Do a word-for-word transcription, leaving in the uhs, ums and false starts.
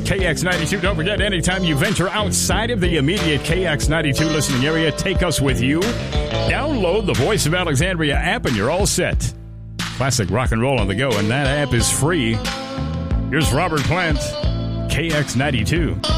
K X ninety-two. Don't forget, anytime you venture outside of the immediate K X ninety-two listening area, take us with you. Download the Voice of Alexandria app and you're all set. Classic rock and roll on the go, and that app is free. Here's Robert Plant, K X ninety-two.